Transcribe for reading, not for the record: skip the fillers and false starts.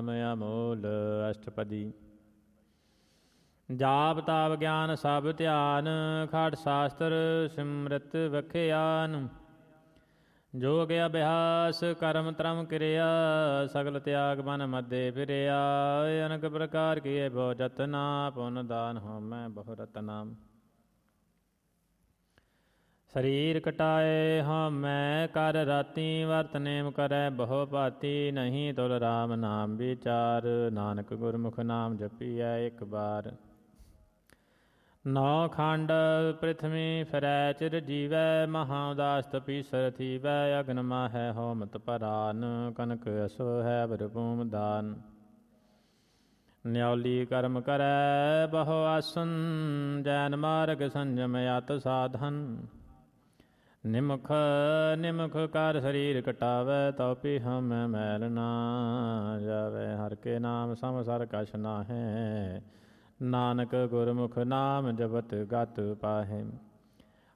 ਨਾਮ ਅਮੋਲ ਅਸ਼ਟਪਦੀ। ਜਾਪ ਤਾਪ ਗਿਆਨ ਸਭ ਧਿਆਨ, ਖਟ ਸ਼ਾਸਤਰ ਸਿਮਰਤ ਵਖਿਆਨ। ਜੋਗ ਅਭਿਆਸ ਕਰਮ ਤਰਮ ਕਿਰਿਆ, ਸਗਲ ਤਿਆਗ ਮਨ ਮਧੇ ਫਿਰਿਆ। ਅਨਕ ਪ੍ਰਕਾਰ ਕੀਏ ਬਹੁ ਜਤਨਾ, ਪੁਨ ਦਾਨ ਹੋਮੈ ਬਹੁ ਰਤਨਾ। ਸਰੀਰ ਕਟਾਏ ਹਉਮੈ ਕਰ ਰਾਤੀ, ਵਰਤ ਨੇਮ ਕਰੈ ਬਹੁ ਭਾਤੀ। ਨਹੀਂ ਤੁਲ ਰਾਮ ਨਾਮ ਵਿਚਾਰ, ਨਾਨਕ ਗੁਰਮੁਖ ਨਾਮ ਜਪੀਐ ਇੱਕ ਬਾਰ। ਨੌ ਖੰਡ ਪ੍ਰਿਥਵੀ ਫਿਰੈ ਚਿਰ ਜੀਵੈ, ਮਹਾ ਉਦਾਸ ਤਪੀਸਰ ਥੀਵੈ। ਅਗਨ ਮਾਹੈ ਹੋਮਤ ਪਰਾਨ, ਕਨਕ ਅਸੋ ਹੈ ਭਰਪੂਮ ਦਾਨ। ਨਿਉਲੀ ਕਰਮ ਕਰੈ ਬਹੁ ਆਸਨ, ਜੈਨ ਮਾਰਗ ਸੰਜਮ ਅਤ ਸਾਧਨ। ਨਿਮਖ ਨਿਮਖ ਕਰ ਸਰੀਰ ਕਟਾਵੈ, ਤਉ ਪੀ ਹਉਮੈ ਮੈਲ ਨਾ ਜਾਵੈ। ਹਰਿ ਕੇ ਨਾਮ ਸੰਵਸਰ ਕਛ ਨਾਹੈ, ਨਾਨਕ ਗੁਰਮੁਖ ਨਾਮ ਜਪਤ ਗਤ ਪਾਹੈ।